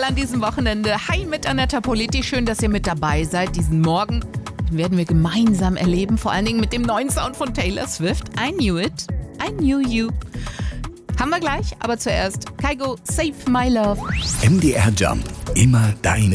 an diesem Wochenende. Hi mit Annetta Politi, schön, dass ihr mit dabei seid. Diesen Morgen den werden wir gemeinsam erleben, vor allen Dingen mit dem neuen Sound von Taylor Swift. I knew it, I knew you. Haben wir gleich, aber zuerst Kygo, Save My Love. MDR Jump, immer deine